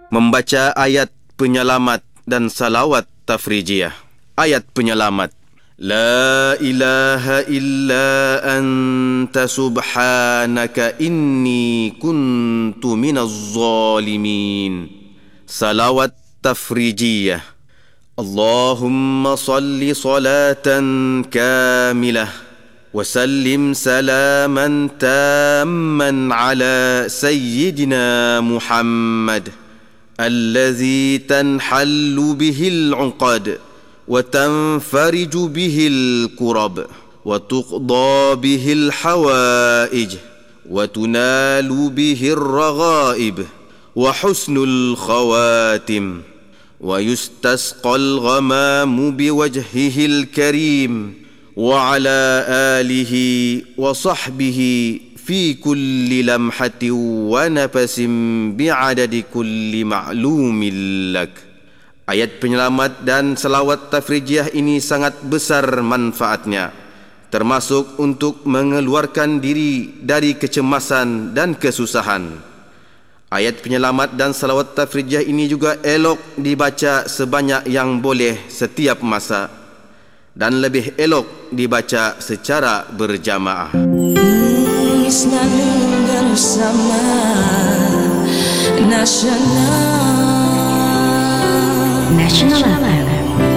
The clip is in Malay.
membaca ayat penyelamat dan salawat tafrijiyah. Ayat penyelamat. La ilaha illa anta subhanaka inni kuntu minaz zalimin. Salawat tafrijiyah. Allahumma salli salatan kamilah وسلم سلاما تاما على سيدنا محمد الذي تنحل به العقد وتنفرج به الكرب وتقضى به الحوائج وتنال به الرغائب وحسن الخواتم ويستسقى الغمام بوجهه الكريم وعلى آله وصحبه في كل لمحة ونفس بعدد كل معلوم لك. Ayat penyelamat dan salawat tafrijiyah ini sangat besar manfaatnya, termasuk untuk mengeluarkan diri dari kecemasan dan kesusahan. Ayat penyelamat dan salawat tafrijiyah ini juga elok dibaca sebanyak yang boleh setiap masa, dan lebih elok dibaca secara berjamaah. Selalu bersama Nasional FM.